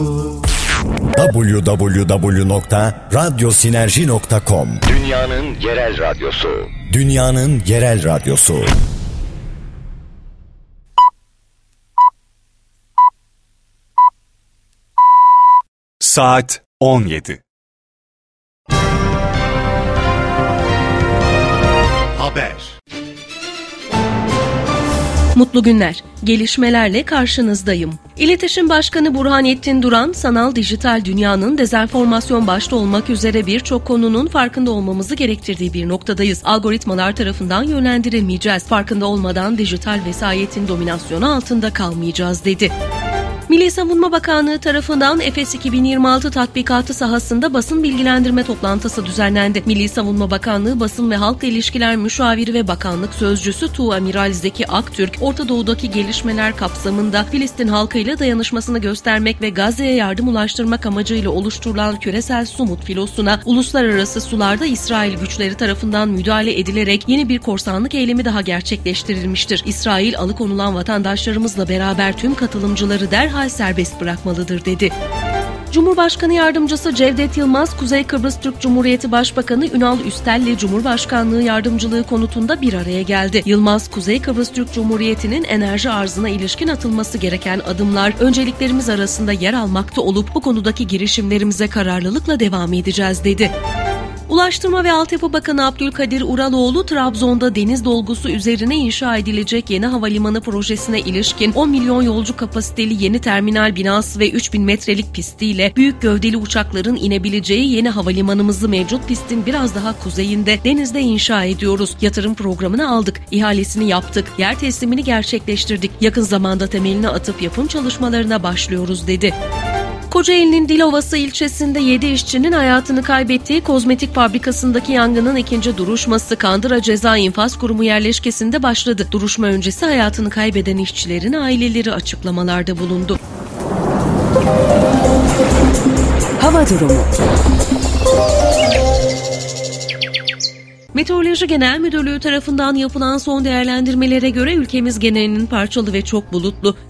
www.radyosinerji.com Dünyanın yerel radyosu. Dünyanın yerel radyosu. Saat 17. Haber. Mutlu günler. Gelişmelerle karşınızdayım. İletişim Başkanı Burhanettin Duran, sanal dijital dünyanın dezenformasyon başta olmak üzere birçok konunun farkında olmamızı gerektirdiği bir noktadayız. Algoritmalar tarafından yönlendirilmeyeceğiz. Farkında olmadan dijital vesayetin dominasyonu altında kalmayacağız dedi. Milli Savunma Bakanlığı tarafından Efes 2026 tatbikatı sahasında basın bilgilendirme toplantısı düzenlendi. Milli Savunma Bakanlığı Basın ve Halkla İlişkiler Müşaviri ve Bakanlık Sözcüsü Tuğamiral Zeki Aktürk, Orta Doğu'daki gelişmeler kapsamında Filistin halkıyla dayanışmasını göstermek ve Gazze'ye yardım ulaştırmak amacıyla oluşturulan küresel Sumut filosuna uluslararası sularda İsrail güçleri tarafından müdahale edilerek yeni bir korsanlık eylemi daha gerçekleştirilmiştir. İsrail, alıkonulan vatandaşlarımızla beraber tüm katılımcıları derhal serbest bırakmalıdır dedi. Cumhurbaşkanı Yardımcısı Cevdet Yılmaz, Kuzey Kıbrıs Türk Cumhuriyeti Başbakanı Ünal Üstel'le Cumhurbaşkanlığı yardımcılığı konutunda bir araya geldi. Yılmaz, Kuzey Kıbrıs Türk Cumhuriyeti'nin enerji arzına ilişkin atılması gereken adımlar önceliklerimiz arasında yer almakta olup bu konudaki girişimlerimize kararlılıkla devam edeceğiz dedi. Ulaştırma ve Altyapı Bakanı Abdülkadir Uraloğlu, Trabzon'da deniz dolgusu üzerine inşa edilecek yeni havalimanı projesine ilişkin 10 milyon yolcu kapasiteli yeni terminal binası ve 3000 metrelik pistiyle büyük gövdeli uçakların inebileceği yeni havalimanımızı mevcut pistin biraz daha kuzeyinde denizde inşa ediyoruz. Yatırım programını aldık, ihalesini yaptık, yer teslimini gerçekleştirdik. Yakın zamanda temelini atıp yapım çalışmalarına başlıyoruz dedi. Kocaeli'nin Dilovası ilçesinde 7 işçinin hayatını kaybettiği kozmetik fabrikasındaki yangının ikinci duruşması Kandıra Ceza İnfaz Kurumu yerleşkesinde başladı. Duruşma öncesi hayatını kaybeden işçilerin aileleri açıklamalarda bulundu. Hava durumu. Meteoroloji Genel Müdürlüğü tarafından yapılan son değerlendirmelere göre ülkemiz genelinin parçalı ve çok bulutlu,